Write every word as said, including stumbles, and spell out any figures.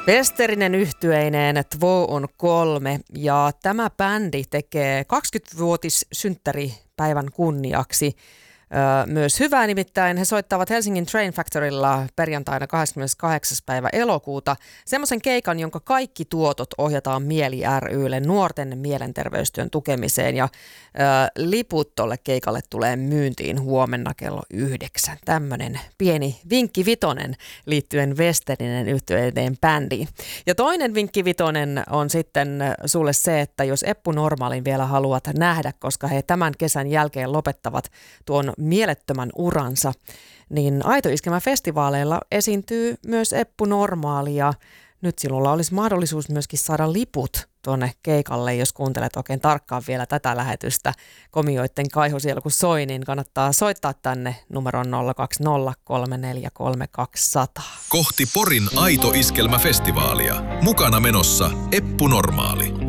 Westerinen yhtyeineen Tvo on kolme ja tämä bändi tekee kaksikymmenvuotissynttäripäivän kunniaksi Öö, myös hyvää, nimittäin he soittavat Helsingin Train Factorylla perjantaina kahdeskymmeneskahdeksas päivä elokuuta semmoisen keikan, jonka kaikki tuotot ohjataan Mieli ry:lle nuorten mielenterveystyön tukemiseen ja öö, liput tolle keikalle tulee myyntiin huomenna kello yhdeksän. Tämmöinen pieni vinkki vitonen liittyen Westerinen yhtyeineen bändiin. Ja toinen vinkki vitonen on sitten sulle se, että jos Eppu Normaalin vielä haluat nähdä, koska he tämän kesän jälkeen lopettavat tuon mielettömän uransa, niin Aito Iskelmä -festivaaleilla esiintyy myös Eppu Normaali ja nyt sinulla olisi mahdollisuus myöskin saada liput tuonne keikalle, jos kuuntelet oikein tarkkaan vielä tätä lähetystä. Komioitten kaiho siellä kun soi, niin kannattaa soittaa tänne numeron nolla kaksi nolla kolme neljä kolme kaksi nolla nolla. Kohti Porin Aito Iskelmä -festivaalia. Mukana menossa Eppu Normaali.